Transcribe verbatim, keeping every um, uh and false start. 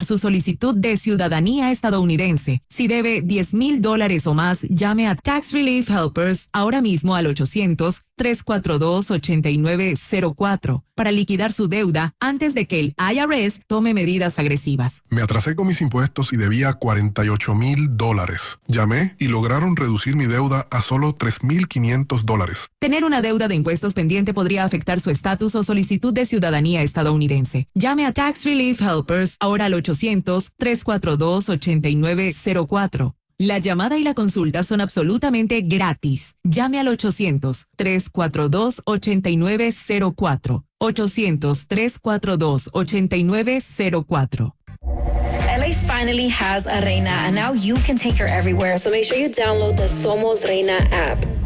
su solicitud de ciudadanía estadounidense. Si debe diez mil dólares o más, llame a Tax Relief Helpers ahora mismo al ochocientos, tres cuatro dos, ocho nueve cero cuatro para liquidar su deuda antes de que el I R S tome medidas agresivas. Me atrasé con mis impuestos y debía cuarenta y ocho mil dólares. Llamé y lograron reducir mi deuda a solo tres mil quinientos dólares. Tener una deuda de impuestos pendiente podría afectar su estatus o solicitud de ciudadanía estadounidense. Llame a Tax Relief Helpers ahora al ochocientos, tres cuatro dos, ocho nueve cero cuatro. La llamada y la consulta son absolutamente gratis. Llame al ochocientos, tres cuatro dos, ocho nueve cero cuatro. ochocientos, tres cuatro dos, ocho nueve cero cuatro. L A finally has a Reina, and now you can take her everywhere. So make sure you download the Somos Reina app.